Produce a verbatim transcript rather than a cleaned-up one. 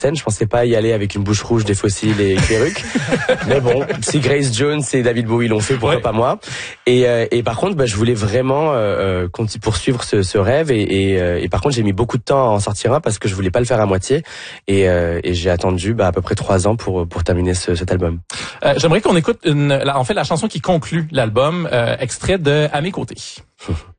scène. Je pensais pas y aller avec une bouche rouge, des fossiles et une perruque. Mais bon, si Grace Jones et David Bowie l'ont fait, pourquoi ouais. pas moi. Et, euh, et par contre, bah, je voulais vraiment euh, poursuivre ce, ce rêve. Et, et, euh, et par contre, j'ai mis beaucoup de temps à en sortir un parce que je voulais pas le faire à moitié. Et, euh, et j'ai attendu bah, à peu près trois ans pour pour terminer ce, cet album. Euh, j'aimerais qu'on écoute une, la, en fait la chanson qui conclut l'album, euh, extrait de À mes côtés.